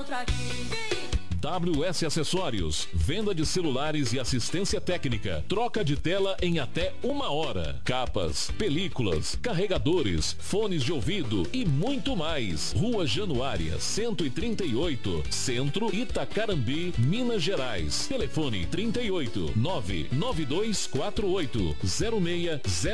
encontro aqui. WS Acessórios, venda de celulares e assistência técnica, troca de tela em até 1 hora, capas, películas, carregadores, fones de ouvido e muito mais. Rua Januária, 138, Centro, Itacarambi, Minas Gerais. Telefone 38 99248 0600.